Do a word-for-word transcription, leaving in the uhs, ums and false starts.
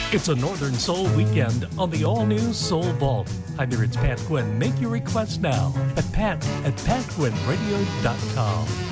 It's a Northern Soul weekend on the all-new Soul Vault. Hi there, it's Pat Quinn. Make your request now at pat at pat quinn radio dot com.